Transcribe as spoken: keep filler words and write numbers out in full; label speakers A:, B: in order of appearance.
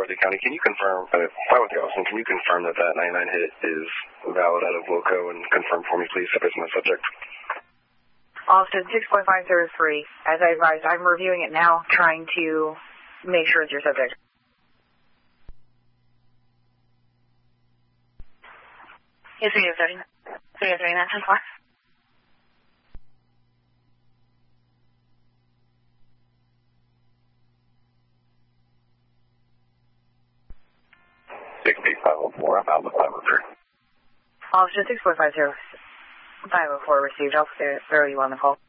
A: Dorothy County. Can you confirm, uh, hi with you, Austin, can you confirm that that ninety-nine hit is valid out of Wilco and confirm for me, please, if it's my subject?
B: Austin, six point five zero three. As I advised, I'm reviewing it now, trying to make sure it's your subject. Yes, three oh three. three oh three, nine ten four.
A: six eight five oh four, I'm out with five oh three.
B: Officer six four five zero five oh four received. I'll throw you on the call.